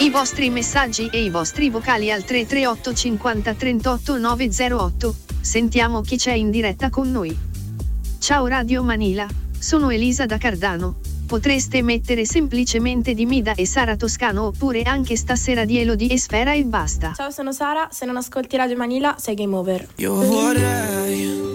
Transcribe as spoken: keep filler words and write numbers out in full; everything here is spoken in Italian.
i vostri messaggi e i vostri vocali al tre tre otto cinquanta trentotto novecentotto. Sentiamo chi c'è in diretta con noi. Ciao Radio Manila, sono Elisa da Cardano. Potreste mettere semplicemente di Mida e Sara Toscano oppure anche stasera di Elodie e Sfera e basta. Ciao, sono Sara, se non ascolti Radio Manila sei game over. Io vorrei